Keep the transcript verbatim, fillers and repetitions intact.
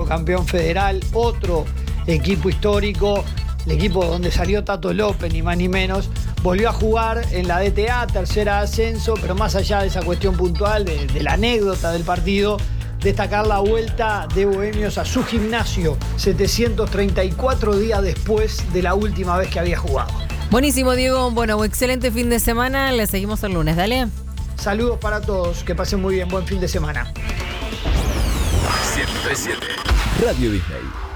campeón federal, otro equipo histórico, el equipo donde salió Tato López, ni más ni menos, volvió a jugar en la D T A, tercera ascenso, pero más allá de esa cuestión puntual, de, de la anécdota del partido, destacar la vuelta de Bohemios a su gimnasio setecientos treinta y cuatro días después de la última vez que había jugado. Buenísimo, Diego. Bueno, excelente fin de semana. Le seguimos el lunes. Dale. Saludos para todos. Que pasen muy bien. Buen fin de semana. siete siete Radio Disney.